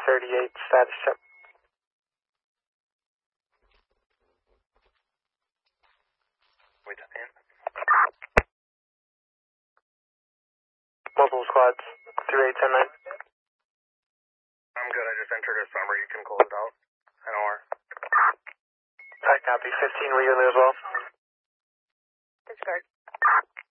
38 status check. Wait a minute. Multiple squads, 3810-9. I'm good, I just entered a summary, you can close it out. NOR. I copy, 15, were you in there as well? Discard.